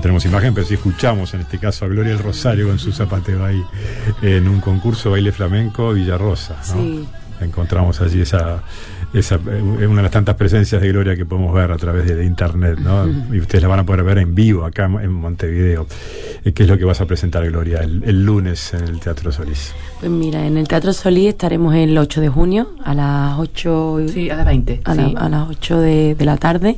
tenemos imagen, pero sí escuchamos en este caso a Gloria del Rosario con su zapateo ahí en un concurso de baile flamenco Villarrosa, ¿no? Sí. Encontramos allí esa una de las tantas presencias de Gloria que podemos ver a través de internet, ¿no? Y ustedes la van a poder ver en vivo acá en Montevideo. ¿Qué es lo que vas a presentar, Gloria, el lunes en el Teatro Solís? Pues mira, en el Teatro Solís estaremos el 8 de junio a las 8... Sí, a las 20. A las 8 de la tarde.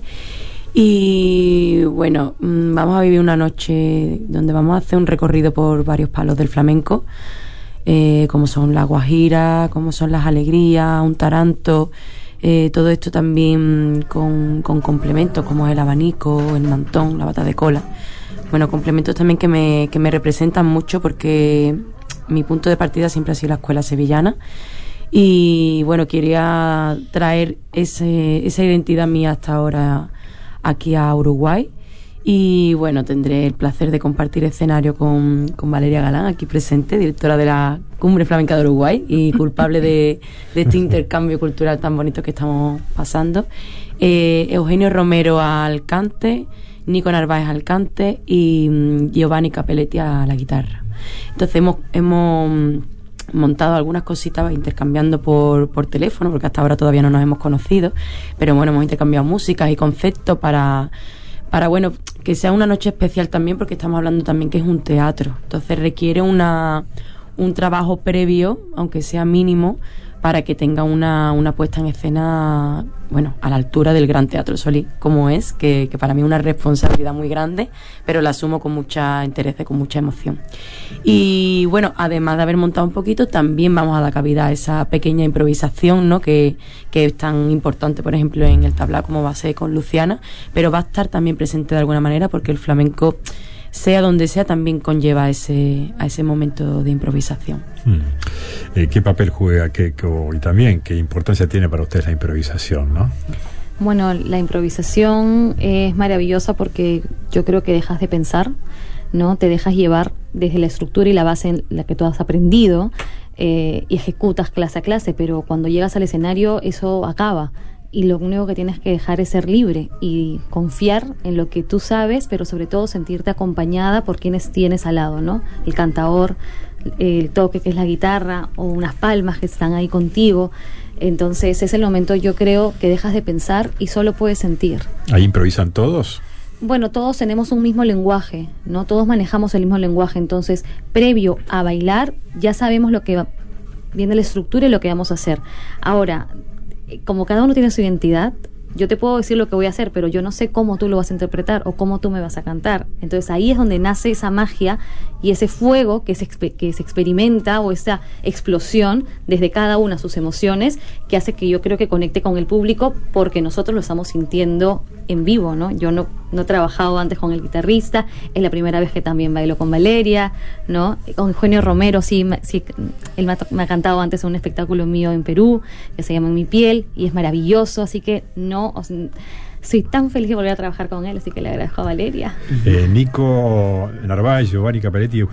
Y bueno, vamos a vivir una noche donde vamos a hacer un recorrido por varios palos del flamenco, como son la guajira, como son las alegrías, un taranto, todo esto también con complementos como el abanico, el mantón, la bata de cola. Bueno, complementos también que me representan mucho, porque mi punto de partida siempre ha sido la escuela sevillana. Y bueno, quería traer esa identidad mía hasta ahora aquí a Uruguay. Y bueno, tendré el placer de compartir escenario con Valeria Galán, aquí presente, directora de la Cumbre Flamenca de Uruguay y culpable de este intercambio cultural tan bonito que estamos pasando. Eugenio Romero al cante, Nico Narváez al cante y Giovanni Capelletti a la guitarra. Entonces hemos montado algunas cositas intercambiando por teléfono, porque hasta ahora todavía no nos hemos conocido, pero bueno, hemos intercambiado músicas y conceptos para bueno, que sea una noche especial también, porque estamos hablando también que es un teatro, entonces requiere un trabajo previo, aunque sea mínimo, para que tenga una puesta en escena, bueno, a la altura del Gran Teatro Solís, como es, que para mí es una responsabilidad muy grande, pero la asumo con mucha interés, con mucha emoción. Y bueno, además de haber montado un poquito, también vamos a dar cabida a esa pequeña improvisación, ¿no?, que es tan importante, por ejemplo, en el tablao, como va a ser con Luciana, pero va a estar también presente de alguna manera, porque el flamenco, sea donde sea, también conlleva a ese momento de improvisación. ¿Qué papel juega y también qué importancia tiene para ustedes la improvisación, ¿no? Bueno, la improvisación es maravillosa porque yo creo que dejas de pensar, ¿no? Te dejas llevar desde la estructura y la base en la que tú has aprendido y ejecutas clase a clase, pero cuando llegas al escenario eso acaba. Y lo único que tienes que dejar es ser libre y confiar en lo que tú sabes, pero sobre todo sentirte acompañada por quienes tienes al lado, ¿no? El cantador, el toque que es la guitarra, o unas palmas que están ahí contigo. Entonces es el momento, yo creo, que dejas de pensar y solo puedes sentir. ¿Ahí improvisan todos? Bueno, todos tenemos un mismo lenguaje, ¿no? Todos manejamos el mismo lenguaje, entonces previo a bailar ya sabemos lo que viene la estructura y lo que vamos a hacer. Ahora, como cada uno tiene su identidad, yo te puedo decir lo que voy a hacer, pero yo no sé cómo tú lo vas a interpretar o cómo tú me vas a cantar. Entonces ahí es donde nace esa magia y ese fuego que se experimenta, o esa explosión desde cada una de sus emociones, que hace que yo creo que conecte con el público, porque nosotros lo estamos sintiendo en vivo, ¿no? Yo no he trabajado antes con el guitarrista, es la primera vez que también bailo con Valeria, ¿no? Con Eugenio Romero, sí, él me ha cantado antes en un espectáculo mío en Perú, que se llama En mi piel, y es maravilloso, así que soy tan feliz de volver a trabajar con él, así que le agradezco a Valeria. Nico Narváez, Giovanni Capelletti